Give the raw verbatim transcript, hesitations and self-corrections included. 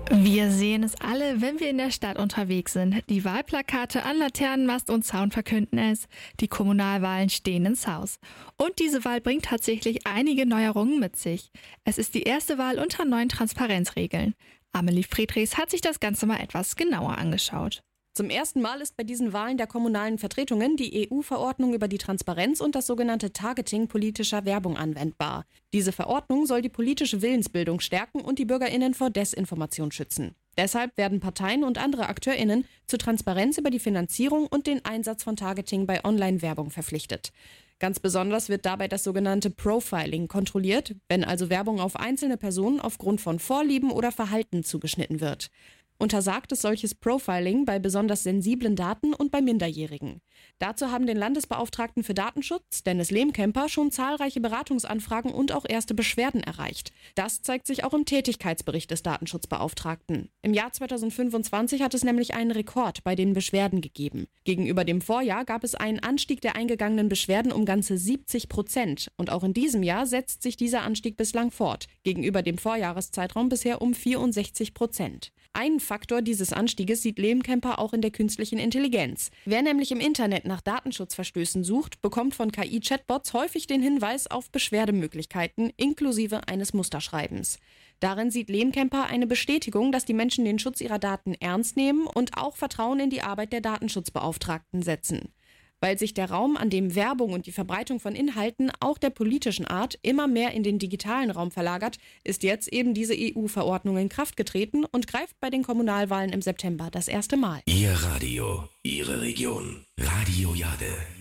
Wir sehen es alle, wenn wir in der Stadt unterwegs sind. Die Wahlplakate an Laternenmast und Zaun verkünden es. Die Kommunalwahlen stehen ins Haus. Und diese Wahl bringt tatsächlich einige Neuerungen mit sich. Es ist die erste Wahl unter neuen Transparenzregeln. Amelie Friedrichs hat sich das Ganze mal etwas genauer angeschaut. Zum ersten Mal ist bei diesen Wahlen der kommunalen Vertretungen die E U-Verordnung über die Transparenz und das sogenannte Targeting politischer Werbung anwendbar. Diese Verordnung soll die politische Willensbildung stärken und die BürgerInnen vor Desinformation schützen. Deshalb werden Parteien und andere AkteurInnen zur Transparenz über die Finanzierung und den Einsatz von Targeting bei Online-Werbung verpflichtet. Ganz besonders wird dabei das sogenannte Profiling kontrolliert, wenn also Werbung auf einzelne Personen aufgrund von Vorlieben oder Verhalten zugeschnitten wird. Untersagt ist solches Profiling bei besonders sensiblen Daten und bei Minderjährigen. Dazu haben den Landesbeauftragten für Datenschutz, Dennis Lehmkemper, schon zahlreiche Beratungsanfragen und auch erste Beschwerden erreicht. Das zeigt sich auch im Tätigkeitsbericht des Datenschutzbeauftragten. Im Jahr zweitausendfünfundzwanzig hat es nämlich einen Rekord bei den Beschwerden gegeben. Gegenüber dem Vorjahr gab es einen Anstieg der eingegangenen Beschwerden um ganze siebzig Prozent. Und auch in diesem Jahr setzt sich dieser Anstieg bislang fort. Gegenüber dem Vorjahreszeitraum bisher um vierundsechzig Prozent. Einen Faktor dieses Anstieges sieht Lehmkemper auch in der künstlichen Intelligenz. Wer nämlich im Internet nach Datenschutzverstößen sucht, bekommt von K I-Chatbots häufig den Hinweis auf Beschwerdemöglichkeiten inklusive eines Musterschreibens. Darin sieht Lehmkemper eine Bestätigung, dass die Menschen den Schutz ihrer Daten ernst nehmen und auch Vertrauen in die Arbeit der Datenschutzbeauftragten setzen. Weil sich der Raum, an dem Werbung und die Verbreitung von Inhalten auch der politischen Art immer mehr in den digitalen Raum verlagert, ist jetzt eben diese E U-Verordnung in Kraft getreten und greift bei den Kommunalwahlen im September das erste Mal. Ihr Radio, Ihre Region. Radio Jade.